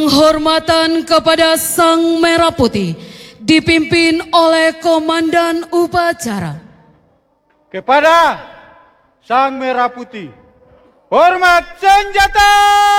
Penghormatan kepada Sang Merah Putih dipimpin oleh Komandan Upacara. Kepada Sang Merah Putih, hormat senjata!